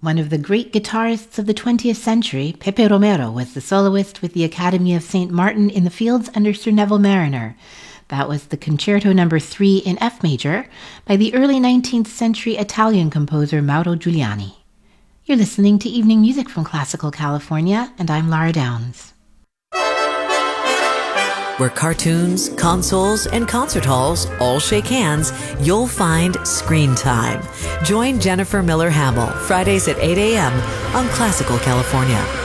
One of the great guitarists of the 20th century, Pepe Romero was the soloist with the Academy of St. Martin in the Fields under Sir Neville Marriner. That was the Concerto No. 3 in F major by the early 19th century Italian composer Mauro Giuliani. You're listening to Evening Music from Classical California, and I'm Lara Downs. Where cartoons, consoles, and concert halls all shake hands, you'll find Screen Time. Join Jennifer Miller Hamill Fridays at 8 a.m. on Classical California.